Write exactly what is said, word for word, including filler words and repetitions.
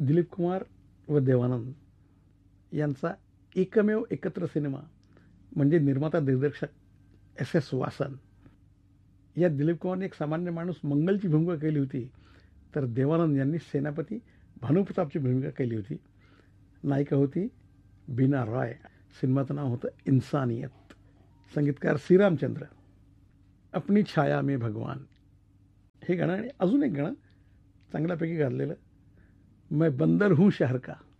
दिलीप कुमार व देवानंद यांचा एकमेव एकत्र सिनेमा म्हणजे निर्माता दिग्दर्शक एस एस वासन. या दिलीप कुमारने एक सामान्य माणूस मंगलची भूमिका केली होती, तर देवानंद यांनी सेनापती भानुप्रतापची भूमिका केली होती. नायिका होती बीना रॉय. सिनेमाचं नाव होतं इन्सानियत. संगीतकार श्रीरामचंद्र. अपनी छाया में भगवान हे गाणं आणि अजून एक गाणं चांगल्यापैकी गाजलेलं, मैं बंदर हूँ शहर का.